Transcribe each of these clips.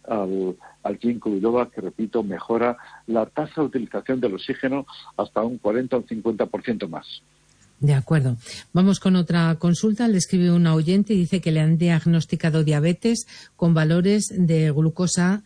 al ginkgo biloba, que, repito, mejora la tasa de utilización del oxígeno hasta un 40 o un 50% más. De acuerdo. Vamos con otra consulta. Le escribe una oyente y dice que le han diagnosticado diabetes con valores de glucosa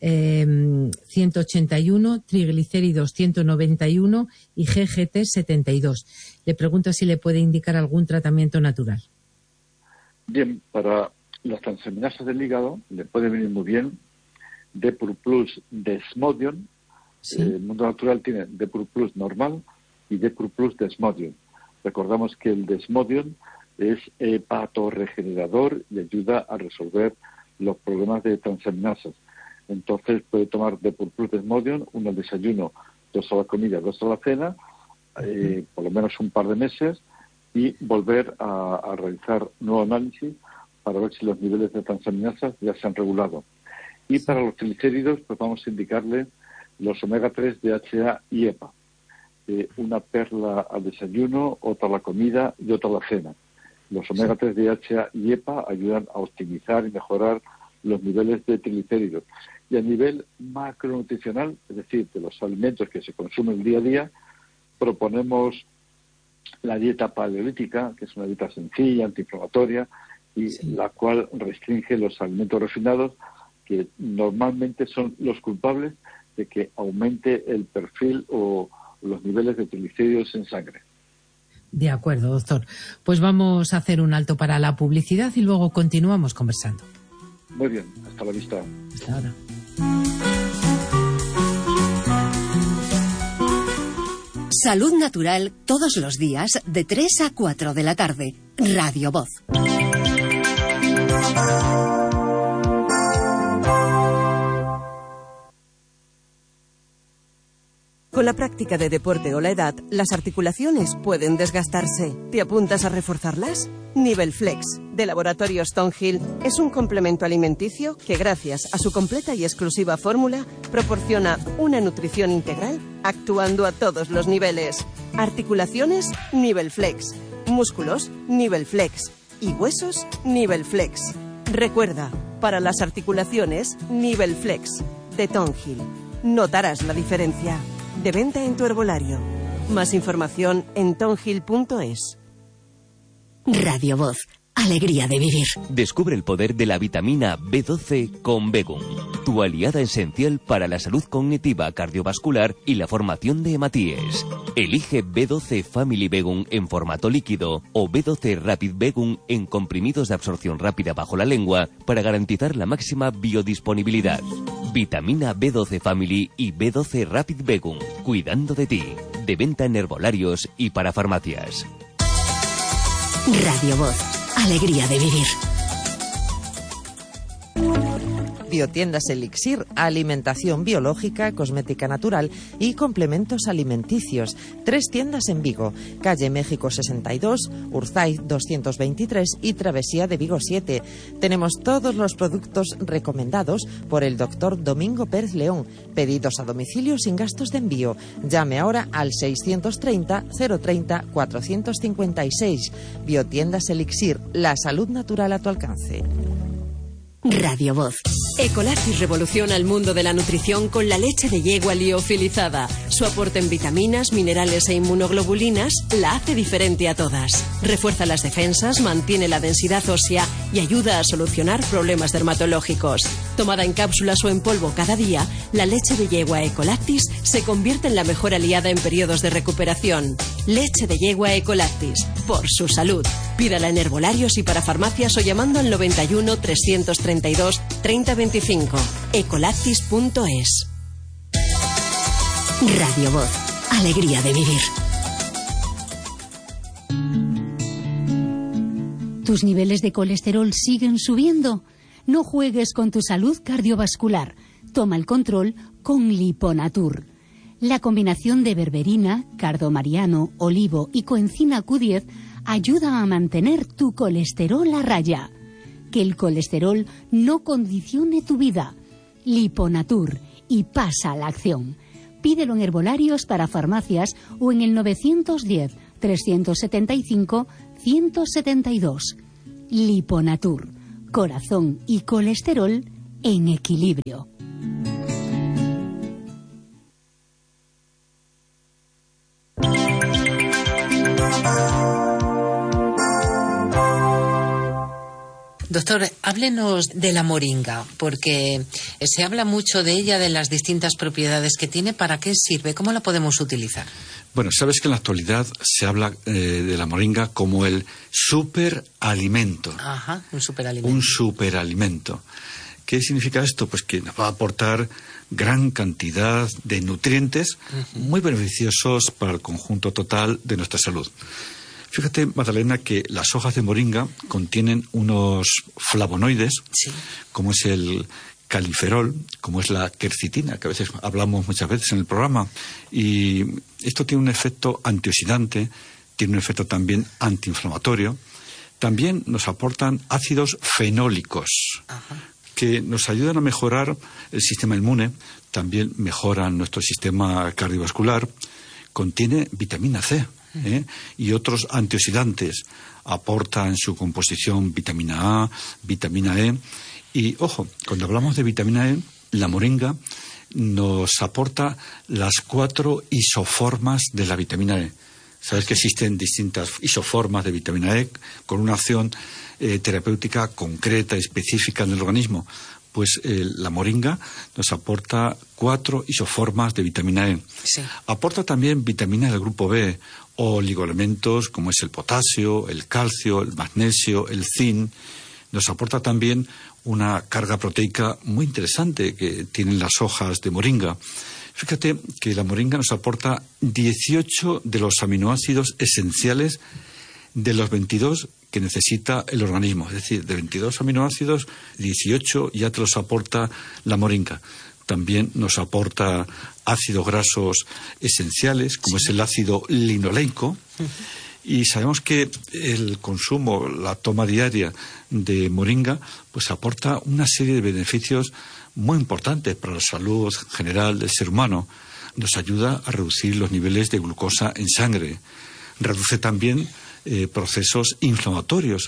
181, triglicéridos 191 y GGT 72. Le pregunto si le puede indicar algún tratamiento natural. Bien, para las transaminasas del hígado le puede venir muy bien Depur Plus Desmodium. ¿Sí? El mundo natural tiene Depur Plus normal y Depur Plus Desmodium. Recordamos que el Desmodium es hepatoregenerador y ayuda a resolver los problemas de transaminasas. Entonces puede tomar Depur Plus Desmodium, uno al desayuno, 2 a la comida, 2 a la cena, por lo menos un par de meses, y volver a realizar nuevo análisis para ver si los niveles de transaminasas ya se han regulado. Y para los triglicéridos, pues vamos a indicarle los omega 3 DHA y EPA. Una perla al desayuno, otra a la comida y otra a la cena. Los omega 3 DHA y EPA ayudan a optimizar y mejorar los niveles de triglicéridos. Y a nivel macronutricional, es decir, de los alimentos que se consumen día a día, proponemos la dieta paleolítica, que es una dieta sencilla, antiinflamatoria, y la cual restringe los alimentos refinados, que normalmente son los culpables de que aumente el perfil o los niveles de triglicéridos en sangre. De acuerdo, doctor. Pues vamos a hacer un alto para la publicidad y luego continuamos conversando. Muy bien, hasta la vista. Hasta ahora. Salud Natural todos los días de 3 a 4 de la tarde. Radio Voz. Con la práctica de deporte o la edad, las articulaciones pueden desgastarse. ¿Te apuntas a reforzarlas? Nivel Flex, de Laboratorio Stonehill, es un complemento alimenticio que, gracias a su completa y exclusiva fórmula, proporciona una nutrición integral actuando a todos los niveles. Articulaciones, Nivel Flex. Músculos, Nivel Flex. Y huesos, Nivel Flex. Recuerda, para las articulaciones, Nivel Flex, de Stonehill. Notarás la diferencia. De venta en tu herbolario. Más información en tonhill.es. Radio Voz. Alegría de vivir. Descubre el poder de la vitamina B12 con Begum, tu aliada esencial para la salud cognitiva, cardiovascular y la formación de hematíes. Elige B12 Family Begum en formato líquido o B12 Rapid Begum en comprimidos de absorción rápida bajo la lengua para garantizar la máxima biodisponibilidad. Vitamina B12 Family y B12 Rapid Begum, cuidando de ti. De venta en herbolarios y para farmacias. Radio Voz. Alegría de vivir. Biotiendas Elixir, alimentación biológica, cosmética natural y complementos alimenticios. 3 tiendas en Vigo, calle México 62, Urzaiz 223 y Travesía de Vigo 7. Tenemos todos los productos recomendados por el doctor Domingo Pérez León. Pedidos a domicilio sin gastos de envío. Llame ahora al 630 030 456. Biotiendas Elixir, la salud natural a tu alcance. Radio Voz. Ecolactis revoluciona el mundo de la nutrición con la leche de yegua liofilizada. Su aporte en vitaminas, minerales e inmunoglobulinas la hace diferente a todas. Refuerza las defensas, mantiene la densidad ósea y ayuda a solucionar problemas dermatológicos. Tomada en cápsulas o en polvo cada día, la leche de yegua Ecolactis se convierte en la mejor aliada en periodos de recuperación. Leche de yegua Ecolactis, por su salud. Pídala en herbolarios y para farmacias o llamando al 91 332 3025. Ecolactis.es. Radio Voz. Alegría de vivir. ¿Tus niveles de colesterol siguen subiendo? No juegues con tu salud cardiovascular. Toma el control con Liponatur. La combinación de berberina, cardomariano, olivo y coenzima Q10 ayuda a mantener tu colesterol a raya. Que el colesterol no condicione tu vida. Liponatur, y pasa a la acción. Pídelo en herbolarios para farmacias o en el 910-375-172. Liponatur, corazón y colesterol en equilibrio. Doctor, háblenos de la moringa, porque se habla mucho de ella, de las distintas propiedades que tiene. ¿Para qué sirve? ¿Cómo la podemos utilizar? Bueno, sabes que en la actualidad se habla de la moringa como el superalimento. Ajá, un superalimento. Un superalimento. ¿Qué significa esto? Pues que nos va a aportar gran cantidad de nutrientes muy beneficiosos para el conjunto total de nuestra salud. Fíjate, Magdalena, que las hojas de moringa contienen unos flavonoides, sí, como es el califerol, como es la quercitina, que a veces hablamos muchas veces en el programa. Y esto tiene un efecto antioxidante, tiene un efecto también antiinflamatorio. También nos aportan ácidos fenólicos, que nos ayudan a mejorar el sistema inmune, también mejoran nuestro sistema cardiovascular. Contiene vitamina C. Y otros antioxidantes, aporta en su composición vitamina A, vitamina E. Y ojo, cuando hablamos de vitamina E, la moringa nos aporta las 4 isoformas de la vitamina E. Sabes que existen distintas isoformas de vitamina E con una acción terapéutica concreta, específica en el organismo. Pues la moringa nos aporta 4 isoformas de vitamina E. Sí. Aporta también vitaminas del grupo B, o oligoelementos como es el potasio, el calcio, el magnesio, el zinc. Nos aporta también una carga proteica muy interesante que tienen las hojas de moringa. Fíjate que la moringa nos aporta 18 de los aminoácidos esenciales de los 22 que necesita el organismo. Es decir, de 22 aminoácidos, 18 ya te los aporta la moringa. También nos aporta ácidos grasos esenciales, como es el ácido linoleico. Y sabemos que el consumo, la toma diaria de moringa, pues aporta una serie de beneficios muy importantes para la salud general del ser humano. Nos ayuda a reducir los niveles de glucosa en sangre. Reduce también procesos inflamatorios.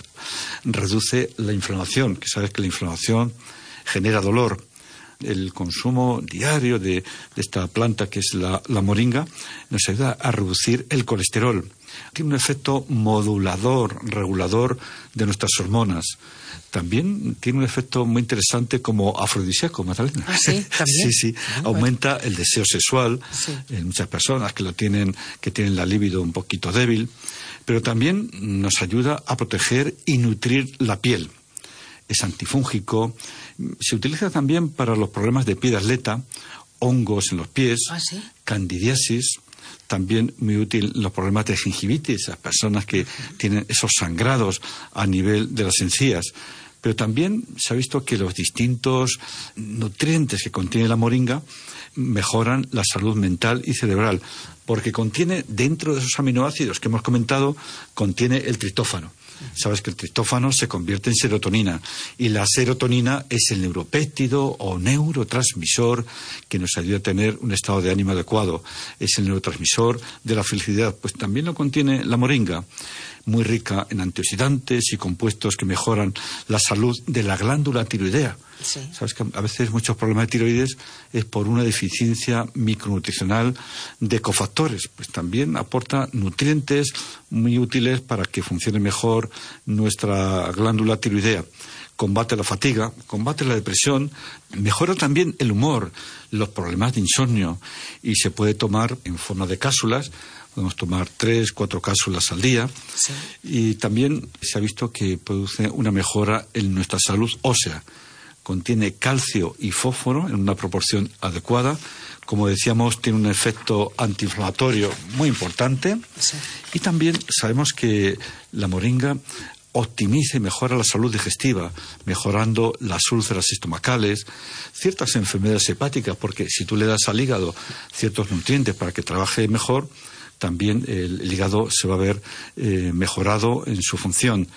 Reduce la inflamación, que sabes que la inflamación genera dolor. El consumo diario de esta planta, que es la moringa, nos ayuda a reducir el colesterol. Tiene un efecto modulador, regulador de nuestras hormonas. También tiene un efecto muy interesante como afrodisíaco, Magdalena. ¿Ah, sí? ¿También? Sí. Aumenta el deseo sexual en muchas personas que tienen la libido un poquito débil. Pero también nos ayuda a proteger y nutrir la piel. Es antifúngico. Se utiliza también para los problemas de pie de atleta, hongos en los pies, candidiasis. También muy útil en los problemas de gingivitis, las personas que tienen esos sangrados a nivel de las encías. Pero también se ha visto que los distintos nutrientes que contiene la moringa mejoran la salud mental y cerebral, porque contiene, dentro de esos aminoácidos que hemos comentado, contiene el triptófano. Sabes que el triptófano se convierte en serotonina, y la serotonina es el neuropéptido o neurotransmisor que nos ayuda a tener un estado de ánimo adecuado. Es el neurotransmisor de la felicidad. Pues también lo contiene la moringa, muy rica en antioxidantes y compuestos que mejoran la salud de la glándula tiroidea. Sí. Sabes que a veces muchos problemas de tiroides es por una deficiencia micronutricional de cofactores. Pues también aporta nutrientes muy útiles para que funcione mejor nuestra glándula tiroidea. Combate la fatiga, combate la depresión, mejora también el humor, los problemas de insomnio, y se puede tomar en forma de cápsulas. Podemos tomar 3, 4 cápsulas al día. Sí. Y también se ha visto que produce una mejora en nuestra salud ósea. Contiene calcio y fósforo en una proporción adecuada. Como decíamos, tiene un efecto antiinflamatorio muy importante. Sí. Y también sabemos que la moringa optimiza y mejora la salud digestiva, mejorando las úlceras estomacales, ciertas enfermedades hepáticas, porque si tú le das al hígado ciertos nutrientes para que trabaje mejor, también el hígado se va a ver mejorado en su función.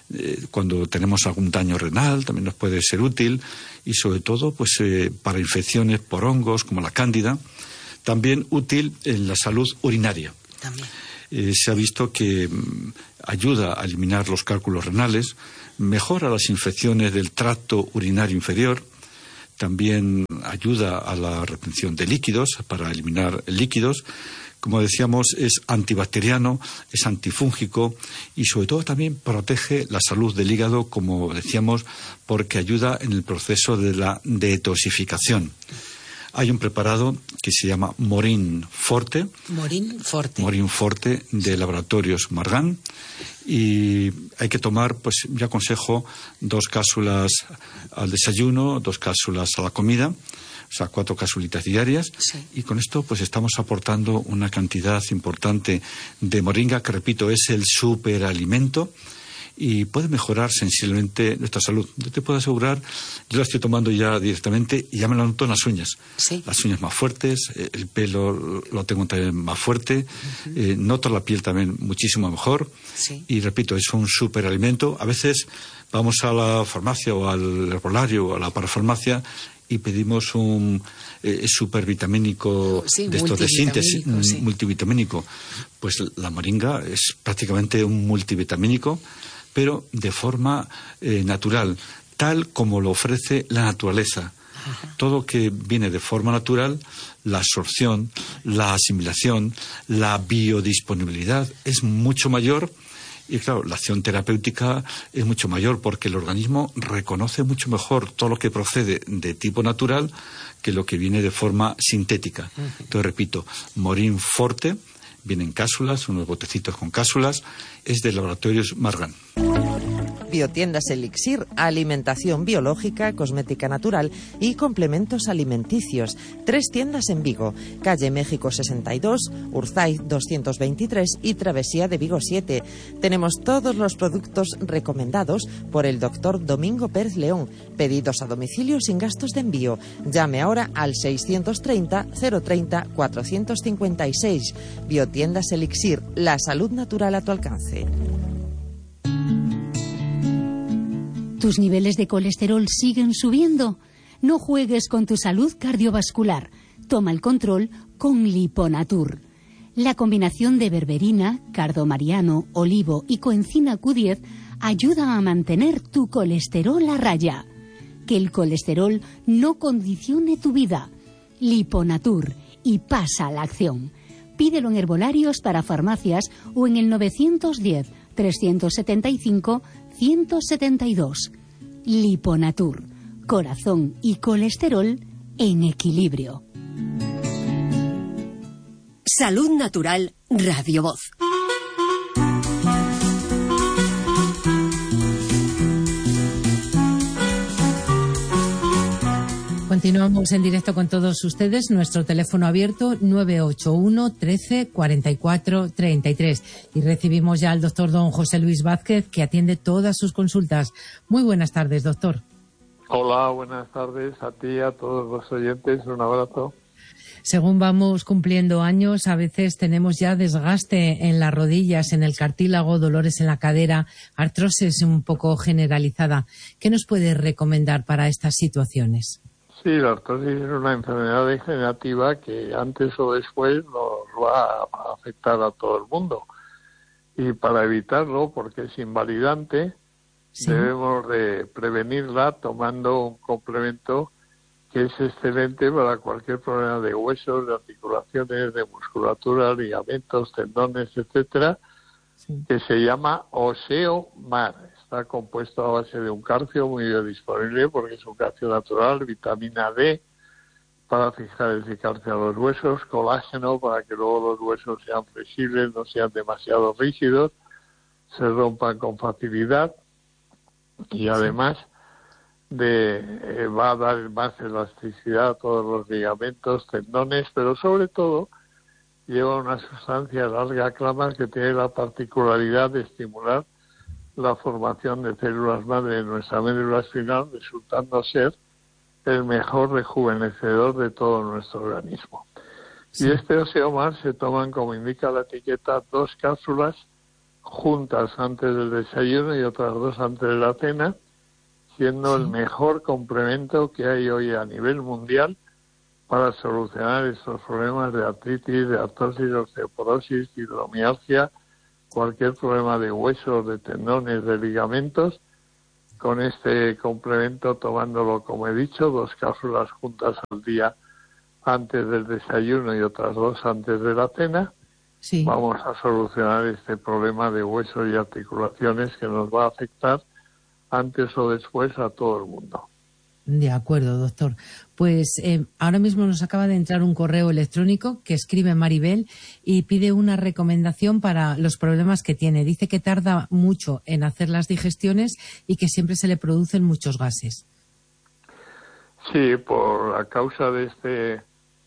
Cuando tenemos algún daño renal también nos puede ser útil, y sobre todo pues para infecciones por hongos como la cándida. También útil en la salud urinaria. También. Se ha visto que ayuda a eliminar los cálculos renales, mejora las infecciones del tracto urinario inferior. también ayuda a la retención de líquidos, para eliminar líquidos. Como decíamos, es antibacteriano, es antifúngico y sobre todo también protege la salud del hígado, como decíamos, porque ayuda en el proceso de la detoxificación. Hay un preparado que se llama Morin Forte. Morin Forte. Morin Forte de Laboratorios Margan. Y hay que tomar, pues yo aconsejo 2 cápsulas al desayuno, 2 cápsulas a la comida, o sea, 4 cápsulitas diarias. Sí. Y con esto pues estamos aportando una cantidad importante de moringa, que repito, es el superalimento y puede mejorar sensiblemente nuestra salud. Yo te puedo asegurar, yo la estoy tomando ya directamente y ya me la noto en las uñas. Sí. Las uñas más fuertes, el pelo lo tengo también más fuerte, noto la piel también muchísimo mejor. Sí. Y repito, es un superalimento. A veces vamos a la farmacia o al herbolario o a la parafarmacia y pedimos un supervitamínico, sí, de estos de síntesis, sí, multivitamínico. Pues la moringa es prácticamente un multivitamínico, pero de forma natural, tal como lo ofrece la naturaleza. Ajá. Todo que viene de forma natural, la absorción, la asimilación, la biodisponibilidad es mucho mayor. Y claro, la acción terapéutica es mucho mayor porque el organismo reconoce mucho mejor todo lo que procede de tipo natural que lo que viene de forma sintética. Entonces, repito, Morin Forte, vienen cápsulas, unos botecitos con cápsulas, es de Laboratorios Margan. Biotiendas Elixir, alimentación biológica, cosmética natural y complementos alimenticios. 3 tiendas en Vigo, calle México 62, Urzaiz 223 y Travesía de Vigo 7. Tenemos todos los productos recomendados por el doctor Domingo Pérez León. Pedidos a domicilio sin gastos de envío. Llame ahora al 630 030 456. Biotiendas Elixir, la salud natural a tu alcance. ¿Tus niveles de colesterol siguen subiendo? No juegues con tu salud cardiovascular. Toma el control con Liponatur. La combinación de berberina, cardomariano, olivo y coenzima Q10 ayuda a mantener tu colesterol a raya. Que el colesterol no condicione tu vida. Liponatur, y pasa a la acción. Pídelo en herbolarios para farmacias o en el 910 375 172. Liponatur. Corazón y colesterol en equilibrio. Salud Natural Radio Voz. Continuamos en directo con todos ustedes. Nuestro teléfono abierto 981 13 44 33. Y recibimos ya al doctor don José Luis Vázquez, que atiende todas sus consultas. Muy buenas tardes, doctor. Hola, buenas tardes a ti y a todos los oyentes. Un abrazo. Según vamos cumpliendo años, a veces tenemos ya desgaste en las rodillas, en el cartílago, dolores en la cadera, artrosis un poco generalizada. ¿Qué nos puede recomendar para estas situaciones? Sí, la artrosis es una enfermedad degenerativa que antes o después nos va a afectar a todo el mundo. Y para evitarlo, porque es invalidante, sí, debemos de prevenirla tomando un complemento que es excelente para cualquier problema de huesos, de articulaciones, de musculatura, ligamentos, tendones, etcétera, sí, que se llama Osteomar. Está compuesto a base de un calcio muy biodisponible porque es un calcio natural, vitamina D para fijar ese calcio a los huesos, colágeno para que luego los huesos sean flexibles, no sean demasiado rígidos, se rompan con facilidad y además va a dar más elasticidad a todos los ligamentos, tendones, pero sobre todo lleva una sustancia larga clama que tiene la particularidad de estimular la formación de células madre en nuestra médula espinal, resultando ser el mejor rejuvenecedor de todo nuestro organismo. Sí. Y este Osteomar se toman, como indica la etiqueta, 2 cápsulas juntas antes del desayuno y otras 2 antes de la cena, siendo el mejor complemento que hay hoy a nivel mundial para solucionar estos problemas de artritis, de artrosis, osteoporosis, fibromialgia, cualquier problema de huesos, de tendones, de ligamentos, con este complemento, tomándolo, como he dicho, 2 cápsulas juntas al día antes del desayuno y otras 2 antes de la cena, sí, vamos a solucionar este problema de huesos y articulaciones que nos va a afectar antes o después a todo el mundo. De acuerdo, doctor. Pues ahora mismo nos acaba de entrar un correo electrónico que escribe Maribel y pide una recomendación para los problemas que tiene. Dice que tarda mucho en hacer las digestiones y que siempre se le producen muchos gases. Sí, por la causa de este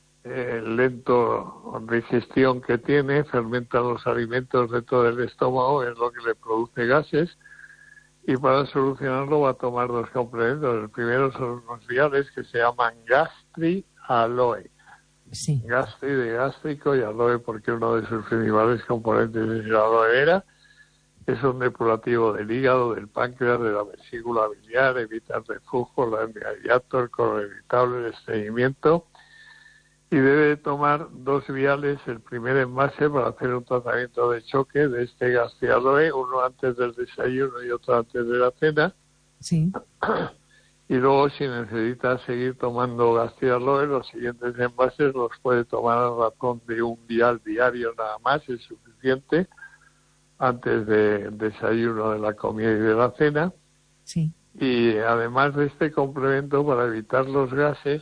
lento digestión que tiene, fermentan los alimentos dentro del estómago, es lo que le produce gases. Y para solucionarlo va a tomar 2 complementos. El primero son unos viales que se llaman Gastri Aloe. Sí. Gastri de gástrico y aloe porque uno de sus principales componentes es la aloe vera. Es un depurativo del hígado, del páncreas, de la vesícula biliar, evita el reflujo, la hernia de hiato, el colon irritable, el estreñimiento. Y debe tomar 2 viales, el primer envase para hacer un tratamiento de choque de este Gastrialoe, uno antes del desayuno y otro antes de la cena. Sí. Y luego, si necesita seguir tomando Gastrialoe, los siguientes envases los puede tomar a razón de 1 vial diario nada más, es suficiente, antes del desayuno, de la comida y de la cena. Sí. Y además de este complemento, para evitar los gases,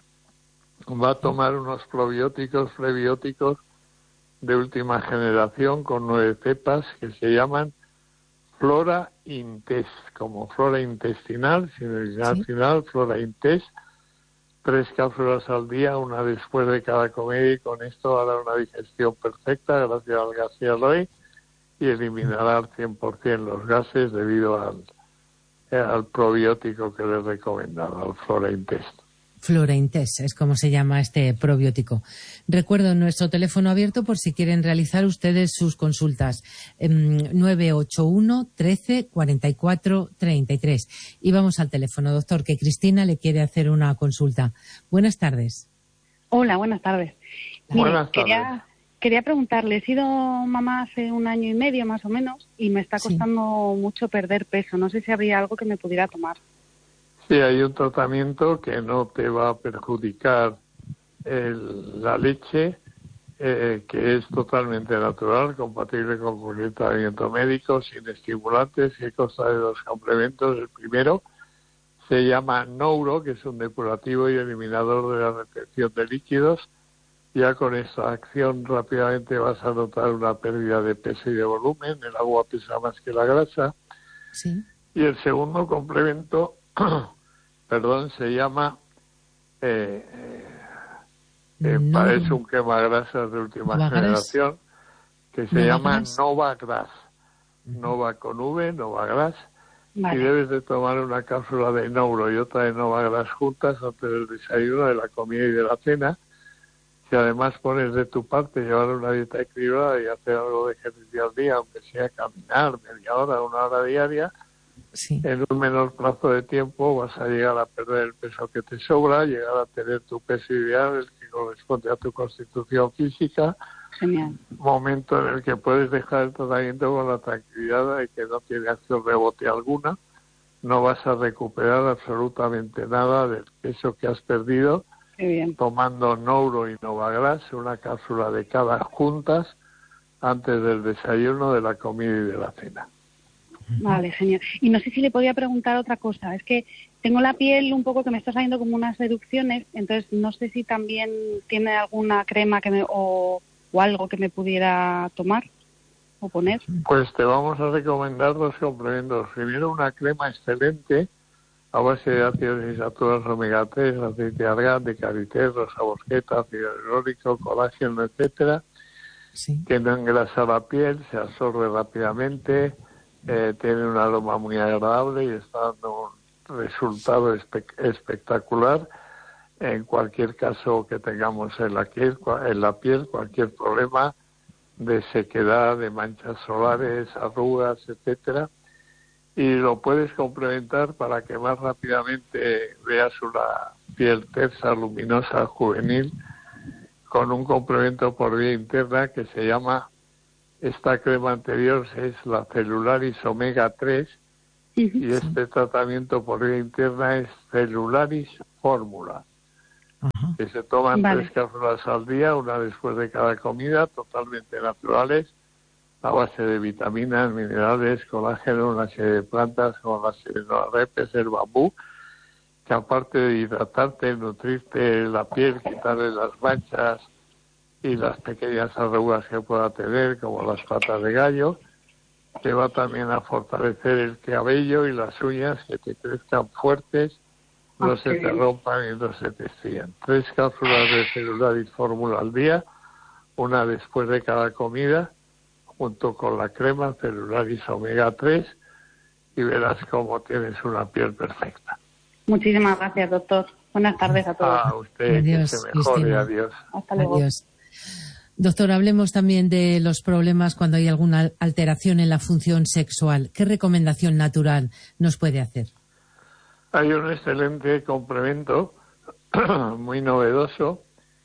va a tomar unos probióticos, prebióticos de última generación con 9 cepas que se llaman Flora Intest, como flora intestinal, sin el al final, Flora Intest, 3 cápsulas al día, una después de cada comida, y con esto hará una digestión perfecta gracias al Gastrialoe y eliminará al 100% los gases debido al probiótico que le he recomendado, al Flora Intest. Flora Intest es como se llama este probiótico. Recuerdo nuestro teléfono abierto por si quieren realizar ustedes sus consultas. 981 13 44 33. Y vamos al teléfono, doctor, que Cristina le quiere hacer una consulta. Buenas tardes. Hola, buenas tardes. Buenas tardes. Quería preguntarle, he sido mamá hace 1 año y medio más o menos y me está costando mucho perder peso. No sé si habría algo que me pudiera tomar. Sí, hay un tratamiento que no te va a perjudicar la leche, que es totalmente natural, compatible con cualquier tratamiento médico, sin estimulantes, que consta de 2 complementos. El primero se llama Nouro, que es un depurativo y eliminador de la retención de líquidos. Ya con esta acción rápidamente vas a notar una pérdida de peso y de volumen. El agua pesa más que la grasa. Sí. Y el segundo complemento se llama es un quemagrasas de última generación que se llama Novagras. Nova con V, Novagras. Vale. Y debes de tomar una cápsula de Nouro y otra de Novagras juntas antes del desayuno, de la comida y de la cena. Si además pones de tu parte llevar una dieta equilibrada y hacer algo de ejercicio al día, aunque sea caminar media hora, 1 hora diaria, en un menor plazo de tiempo vas a llegar a perder el peso que te sobra, llegar a tener tu peso ideal, el que corresponde a tu constitución física. Genial. Momento en el que puedes dejar el tratamiento con la tranquilidad de que no tiene acción rebote alguna, no vas a recuperar absolutamente nada del peso que has perdido. Qué bien. Tomando Nouro y Novagras, una cápsula de cada juntas antes del desayuno, de la comida y de la cena. Vale, genial. Y no sé si le podía preguntar otra cosa. Es que tengo la piel un poco que me está saliendo como unas erupciones, entonces no sé si también tiene alguna crema o algo que me pudiera tomar o poner. Pues te vamos a recomendar 2 complementos. Primero, una crema excelente a base de ácidos insaturales omega 3, aceite de argán, de karité, rosa bosqueta, ácido hialurónico, colágeno, etcétera, que no engrasa la piel, se absorbe rápidamente, tiene un aroma muy agradable y está dando un resultado espectacular en cualquier caso que tengamos en la piel, cualquier problema de sequedad, de manchas solares, arrugas, etcétera. Y lo puedes complementar para que más rápidamente veas una piel tersa, luminosa, juvenil, con un complemento por vía interna que se llama, esta crema anterior es la Celularis Omega 3, Y este tratamiento por vía interna es Celularis Fórmula, que se toman 3 cápsulas al día, una después de cada comida, totalmente naturales, a base de vitaminas, minerales, colágeno, una serie de plantas como la serenorrepes, el bambú, que aparte de hidratarte, nutrirte la piel, quitarle las manchas y las pequeñas arrugas que pueda tener, como las patas de gallo, te va también a fortalecer el cabello y las uñas, que te crezcan fuertes, no se te rompan y no se te estrían. 3 cápsulas de Celularis Fórmula al día, una después de cada comida, junto con la crema Celularis Omega 3, y verás cómo tienes una piel perfecta. Muchísimas gracias, doctor. Buenas tardes a todos. A usted, adiós, que se mejore, Cristina. Adiós. Hasta luego. Adiós. Doctor, hablemos también de los problemas cuando hay alguna alteración en la función sexual. ¿Qué recomendación natural nos puede hacer? Hay un excelente complemento muy novedoso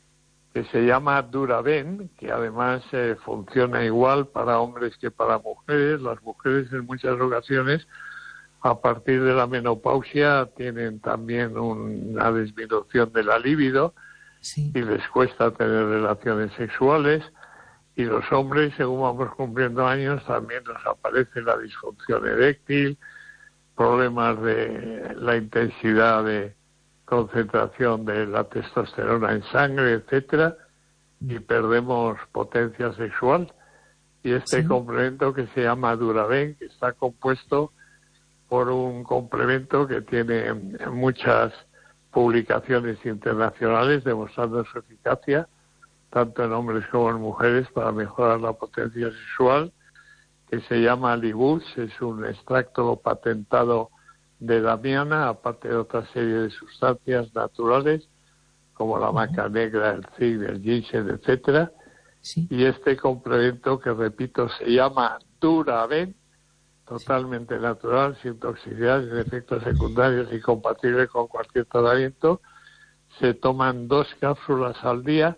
que se llama Duraben, que además funciona igual para hombres que para mujeres. Las mujeres en muchas ocasiones, a partir de la menopausia, tienen también una disminución de la libido y les cuesta tener relaciones sexuales. Y los hombres, según vamos cumpliendo años, también nos aparece la disfunción eréctil, problemas de la intensidad de concentración de la testosterona en sangre, etcétera, y perdemos potencia sexual. Y este complemento que se llama Duraben, que está compuesto por un complemento que tiene muchas publicaciones internacionales demostrando su eficacia, tanto en hombres como en mujeres, para mejorar la potencia sexual, que se llama Libus, es un extracto patentado de damiana, aparte de otra serie de sustancias naturales, como la maca negra, el zinc, el ginseng, etcétera. Y este complemento, que repito, se llama Duraben, totalmente natural, sin toxicidad, sin efectos secundarios y compatible con cualquier tratamiento. Se toman 2 cápsulas al día,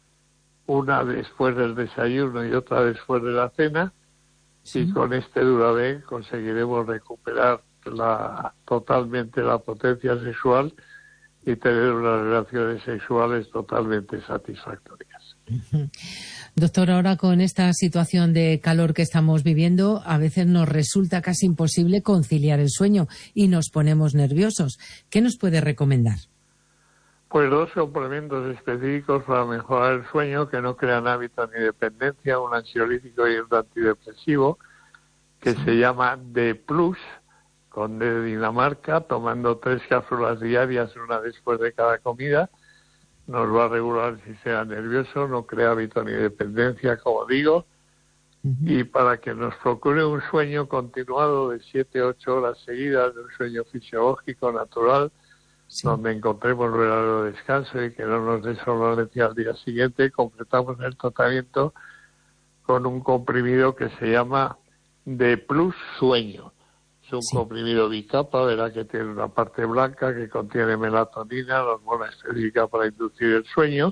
una después del desayuno y otra después de la cena, y con este Duraben conseguiremos recuperar totalmente la potencia sexual y tener unas relaciones sexuales totalmente satisfactorias. Doctor, ahora con esta situación de calor que estamos viviendo, a veces nos resulta casi imposible conciliar el sueño y nos ponemos nerviosos. ¿Qué nos puede recomendar? Pues 2 complementos específicos para mejorar el sueño, que no crean hábito ni dependencia, un ansiolítico y un antidepresivo, que se llama D+, con D de Dinamarca, tomando 3 cápsulas diarias, una después de cada comida. Nos va a regular si sea nervioso, no crea hábito ni dependencia, como digo, y para que nos procure un sueño continuado de 7-8 horas seguidas, de un sueño fisiológico, natural, donde encontremos verdadero descanso y que no nos dé somnolencia al día siguiente, completamos el tratamiento con un comprimido que se llama D+ Sueño. Es un comprimido bicapa, verá que tiene una parte blanca que contiene melatonina, la hormona específica para inducir el sueño,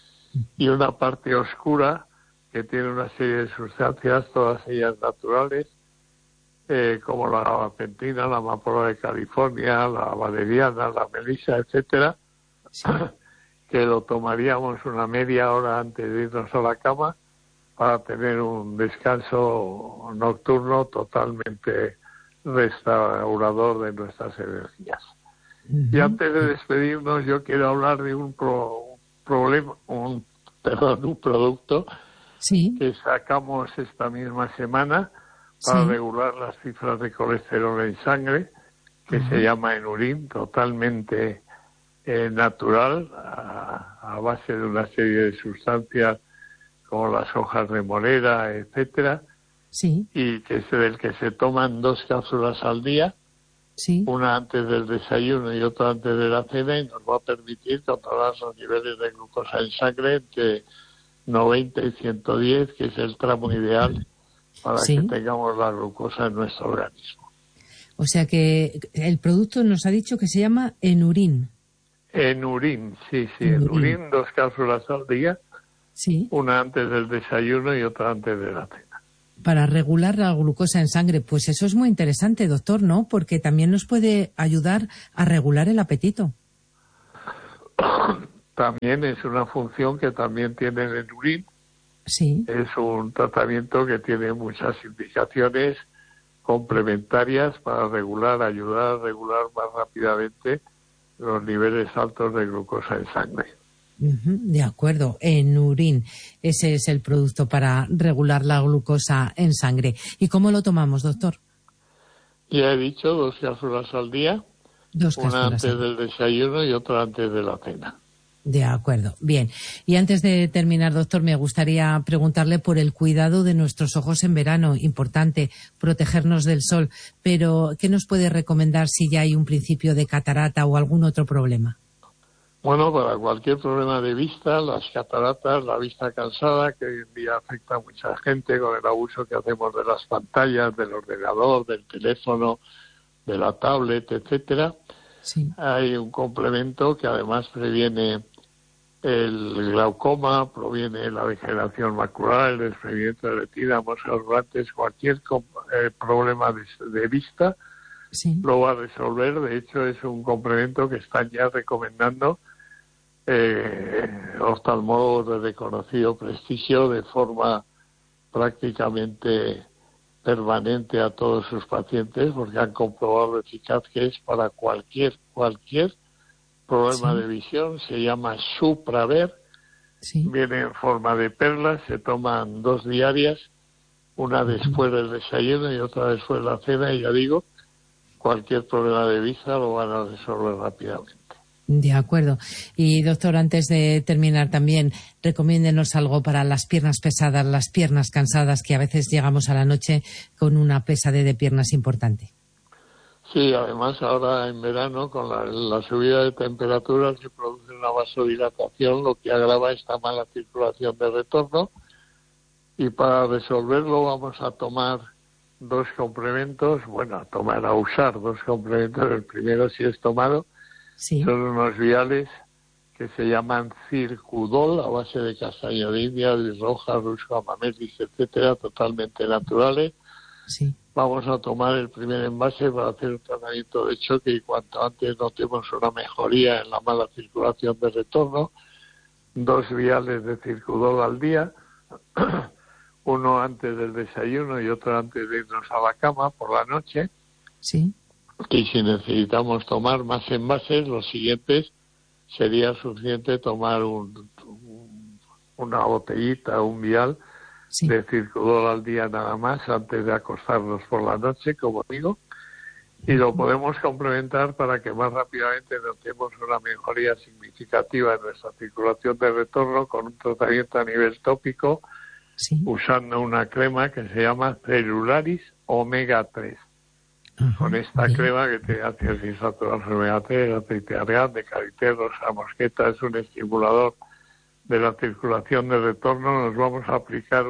y una parte oscura que tiene una serie de sustancias, todas ellas naturales, como la gabapentina, la amapola de California, la valeriana, la melisa, etcétera, que lo tomaríamos una media hora antes de irnos a la cama para tener un descanso nocturno totalmente restaurador de nuestras energías. Y antes de despedirnos, yo quiero hablar de un producto que sacamos esta misma semana para regular las cifras de colesterol en sangre, que se llama Enurin, totalmente natural, a base de una serie de sustancias como las hojas de morera, etcétera, y que es del que se toman 2 cápsulas al día, una antes del desayuno y otra antes de la cena, y nos va a permitir controlar los niveles de glucosa en sangre entre 90 y 110, que es el tramo ideal para que tengamos la glucosa en nuestro organismo. O sea que el producto nos ha dicho que se llama Enurin. Enurin, Enurin, 2 cápsulas al día, una antes del desayuno y otra antes de la cena. Para regular la glucosa en sangre, pues eso es muy interesante, doctor, ¿no? Porque también nos puede ayudar a regular el apetito. También es una función que también tiene el Enurin. Sí. Es un tratamiento que tiene muchas indicaciones complementarias para ayudar a regular más rápidamente los niveles altos de glucosa en sangre. De acuerdo, Enurin, ese es el producto para regular la glucosa en sangre. ¿Y cómo lo tomamos, doctor? Ya he dicho, 2 cápsulas al día, una antes del desayuno y otra antes de la cena. De acuerdo, bien. Y antes de terminar, doctor, me gustaría preguntarle por el cuidado de nuestros ojos en verano. Importante, protegernos del sol. Pero, ¿qué nos puede recomendar si ya hay un principio de catarata o algún otro problema? Bueno, para cualquier problema de vista, las cataratas, la vista cansada, que hoy en día afecta a mucha gente con el abuso que hacemos de las pantallas, del ordenador, del teléfono, de la tablet, etcétera. Sí. Hay un complemento que además previene el glaucoma, proviene la degeneración macular, el desprendimiento de retina, moscas rulantes, cualquier problema de vista, sí, lo va a resolver. De hecho, es un complemento que están ya recomendando oftalmólogos de reconocido prestigio de forma prácticamente permanente a todos sus pacientes, porque han comprobado lo eficaz que es para cualquier problema de visión. Se llama Supraver, viene en forma de perlas, se toman 2 diarias, una después del desayuno y otra después de la cena, y ya digo, cualquier problema de vista lo van a resolver rápidamente. De acuerdo. Y doctor, antes de terminar también, recomiéndenos algo para las piernas pesadas, las piernas cansadas, que a veces llegamos a la noche con una pesadez de piernas importante. Sí, además ahora en verano con la subida de temperatura se produce una vasodilatación, lo que agrava esta mala circulación de retorno, y para resolverlo vamos a tomar 2 complementos, a usar 2 complementos. El primero, si es tomado, son unos viales que se llaman Circudol, a base de castaña de India, de roja, rusca, mamelis, etcétera, totalmente naturales. Sí. Vamos a tomar el primer envase para hacer un tratamiento de choque, y cuanto antes notemos una mejoría en la mala circulación de retorno, 2 viales de Circudol al día, uno antes del desayuno y otro antes de irnos a la cama por la noche. Sí. Y si necesitamos tomar más envases, los siguientes sería suficiente tomar una botellita, un vial de Circudol al día nada más, antes de acostarnos por la noche, como digo, y lo podemos complementar para que más rápidamente notemos una mejoría significativa en nuestra circulación de retorno con un tratamiento a nivel tópico, usando una crema que se llama Celularis Omega 3. Con esta crema que te hace saturar omega 3, aceite de argán, de karité, rosa mosqueta, es un estimulador de la circulación de retorno. Nos vamos a aplicar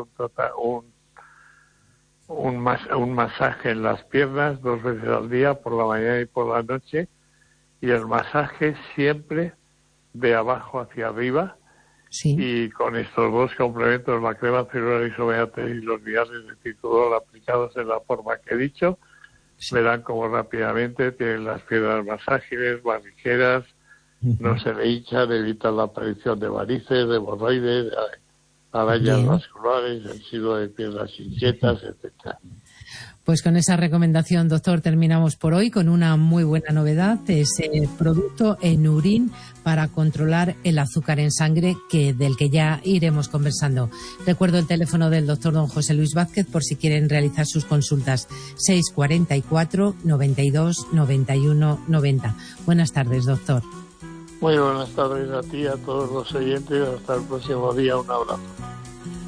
un masaje en las piernas 2 veces al día, por la mañana y por la noche, y el masaje siempre de abajo hacia arriba. Y con estos 2 complementos, la crema Celularis Omega 3 y los viales de Circudol aplicados en la forma que he dicho, verán como rápidamente tienen las piernas más ágiles, más ligeras, no se le hinchan, evitan la aparición de varices, de hemorroides, de arañas vasculares, el signo de piernas inquietas, etcétera. Pues con esa recomendación, doctor, terminamos por hoy con una muy buena novedad, ese producto Enurin para controlar el azúcar en sangre, del que ya iremos conversando. Recuerdo el teléfono del doctor don José Luis Vázquez por si quieren realizar sus consultas, 644 92 91 90. Buenas tardes, doctor. Muy buenas tardes a ti, a todos los oyentes. Hasta el próximo día. Un abrazo.